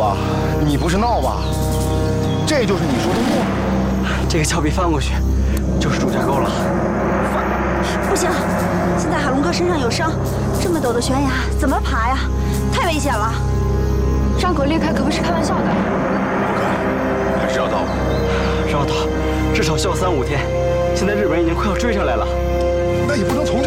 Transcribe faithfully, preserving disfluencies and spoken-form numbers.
哥，你不是闹吧？这就是你说的墓？ 这个峭壁翻过去，就是朱家沟了。 不行，现在海龙哥身上有伤，这么陡的悬崖怎么爬呀？太危险了！ 让狗裂开可不是开玩笑的。 不可，还是要到。 绕道，至少需要三五天。现在日本人已经快要追上来了。 那也不能从